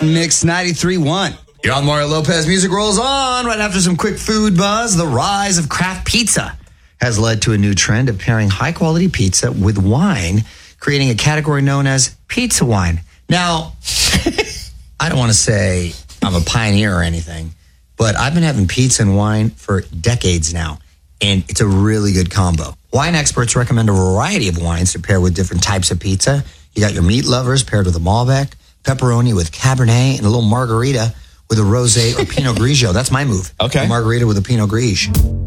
Mix 93.1. You're on Mario Lopez. Music rolls on right after some quick food buzz. The rise of craft pizza has led to a new trend of pairing high-quality pizza with wine, creating a category known as pizza wine. Now, I don't want to say I'm a pioneer or anything, but I've been having pizza and wine for decades now, and it's a really good combo. Wine experts recommend a variety of wines to pair with different types of pizza. You got your meat lovers paired with a Malbec, pepperoni with Cabernet, and a little margarita with a rosé or Pinot Grigio. That's my move. Okay. A margarita with a Pinot Grigio.